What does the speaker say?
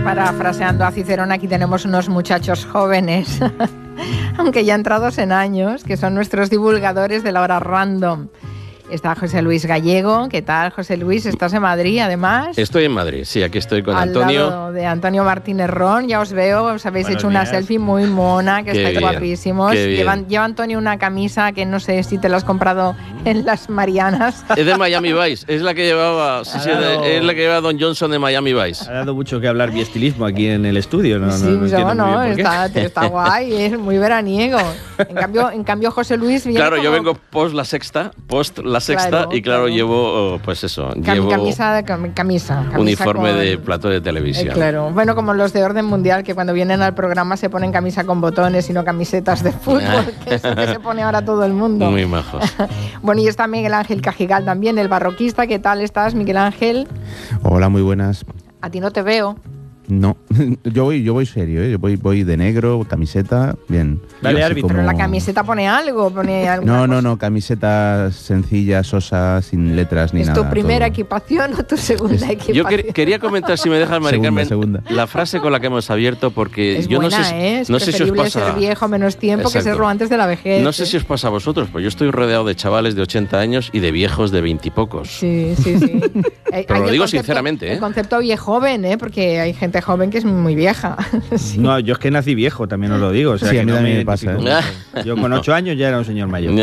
parafraseando a Cicerón, aquí tenemos unos muchachos jóvenes, aunque ya entrados en años, que son nuestros divulgadores de la hora random. Está José Luis Gallego. ¿Qué tal, José Luis? ¿Estás en Madrid, además? Estoy en Madrid, sí, aquí estoy con al Antonio. Al lado de Antonio Martínez Ron, ya os veo, os habéis hecho una selfie muy mona, que estáis guapísimos. Lleva Antonio una camisa que no sé si te la has comprado en las Marianas. Es de Miami Vice, es la que llevaba, es la que llevaba Don Johnson de Miami Vice. Ha dado mucho que hablar biestilismo aquí en el estudio, ¿no? Sí, no, está guay, es muy veraniego. En cambio José Luis viene claro, yo vengo post la sexta, claro, y claro, llevo, pues eso, llevo camisa uniforme con, de plato de televisión. Claro, bueno, como los de Orden Mundial, que cuando vienen al programa se ponen camisa con botones y no camisetas de fútbol, que es lo que se pone ahora todo el mundo. Muy majos. Bueno, y está Miguel Ángel Cajigal también, el barroquista. ¿Qué tal estás, Miguel Ángel? Hola, muy buenas. A ti no te veo. No, yo voy serio, ¿eh? Yo voy de negro, camiseta, bien. Dale, árbitro. Pero la camiseta pone algo, No, camiseta sencilla, sosa, sin letras ni nada. ¿Es tu primera equipación o tu segunda equipación? Yo quería comentar, si me dejas, Mari Carmen, segunda. La frase con la que hemos abierto, porque es yo buena, no sé si os pasa... ser viejo menos tiempo. Exacto. Que serlo antes de la vejez. No sé si os pasa a vosotros, pues yo estoy rodeado de chavales de 80 años y de viejos de 20 y pocos. Sí. Pero lo digo sinceramente, ¿eh? El concepto viejo-joven, ¿eh? Porque hay gente joven que es muy vieja. Sí. No, yo es que nací viejo, también os lo digo. O sea, sí, que a mí también me pasa. Yo con 8 años ya era un señor mayor.